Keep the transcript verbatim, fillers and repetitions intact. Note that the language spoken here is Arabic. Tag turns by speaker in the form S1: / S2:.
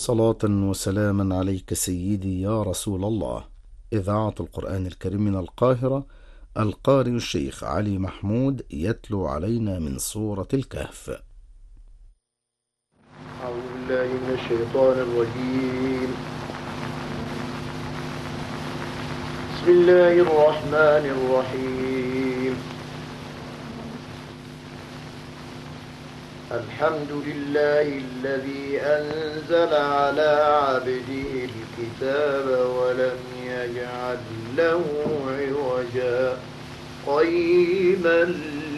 S1: صلاة وسلاما عليك سيدي يا رسول الله. إذاعة القرآن الكريم من القاهرة، القارئ الشيخ علي محمود يتلو علينا من سورة الكهف.
S2: أعوذ بالله من الشيطان الرجيم. بسم الله الرحمن الرحيم. الحمد لله الذي أنزل على عبده الكتاب ولم يجعل له عوجا قيما